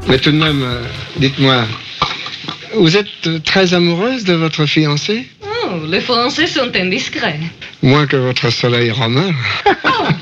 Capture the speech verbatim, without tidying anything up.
Mais tout de même, euh, dites-moi, vous êtes très amoureuse de votre fiancé? Oh, les Français sont indiscrets. Moins que votre soleil romain.